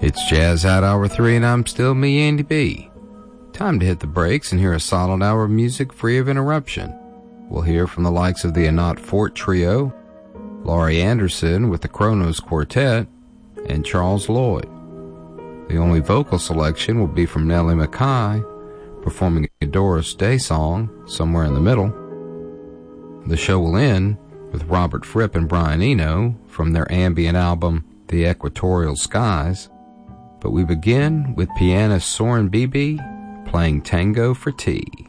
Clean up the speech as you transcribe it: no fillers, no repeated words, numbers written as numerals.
It's Jazz Out Hour 3 and I'm still me, Andy B. Time to hit the brakes and hear a solid hour of music free of interruption. We'll hear from the likes of the Anat Fort Trio, Laurie Anderson with the Kronos Quartet, and Charles Lloyd. The only vocal selection will be from Nellie McKay, performing a Doris Day song, Somewhere in the Middle. The show will end with Robert Fripp and Brian Eno from their ambient album, The Equatorial Skies. But we begin with pianist Soren Beebe playing Tango for Tea.